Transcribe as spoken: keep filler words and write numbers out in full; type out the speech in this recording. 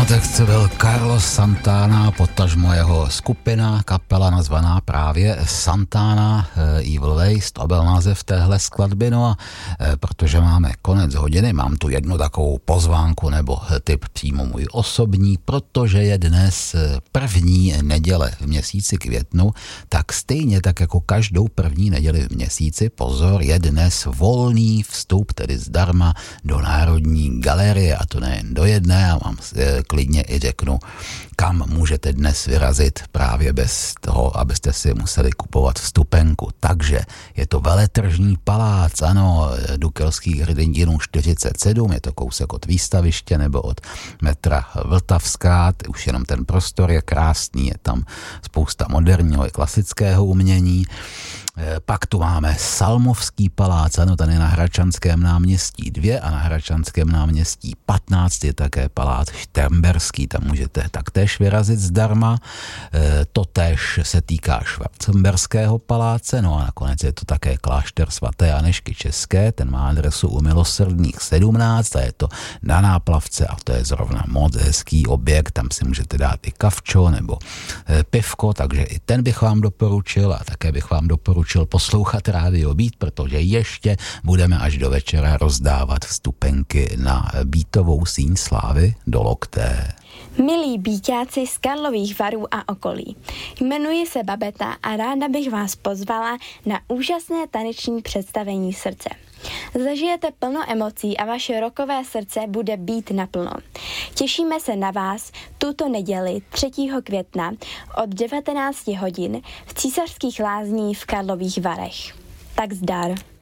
tak to byl Carlos Santana, potažmo jeho skupina, kapela nazvaná právě Santana, Evil Ways, to byl název téhle skladby. No a protože máme konec hodiny, mám tu jednu takovou pozvánku nebo tip přímo můj osobní, protože je dnes první neděle v měsíci květnu, tak stejně tak jako každou první neděli v měsíci, pozor, je dnes volný vstup, tedy zdarma, do Národní galerie, a to nejen do jedné, a vám klidně i řeknu, kam můžete dnes vyrazit právě bez toho, abyste si museli kupovat vstupenku. Takže je to veletržní palác, ano, Dukelských hrdinů čtyřicet sedm, je to kousek od výstaviště nebo od metra Vltavská, už jenom ten prostor je krásný, je tam spousta moderního i klasického umění. Pak tu máme Salmovský palác, ano, ten je na Hradčanském náměstí dva a na Hradčanském náměstí patnáct je také palác Šternberský, tam můžete taktéž vyrazit zdarma. E, totéž se týká Schwarzenberského paláce, no a nakonec je to také klášter svaté Anežky České, ten má adresu u Milosrdných sedmnáct a je to na Náplavce a to je zrovna moc hezký objekt, tam si můžete dát i kavčo nebo e, pivko, takže i ten bych vám doporučil a také bych vám doporučil poslouchat Rádio Beat, protože ještě budeme až do večera rozdávat vstupenky na Beatovou síň slávy do lokté. Milí bíťáci z Karlových Varů a okolí, jmenuji se Babeta a ráda bych vás pozvala na úžasné taneční představení Srdce. Zažijete plno emocí a vaše rockové srdce bude být naplno. Těšíme se na vás tuto neděli třetího května od devatenáct hodin v Císařských lázních v Karlových Varech. Tak zdar.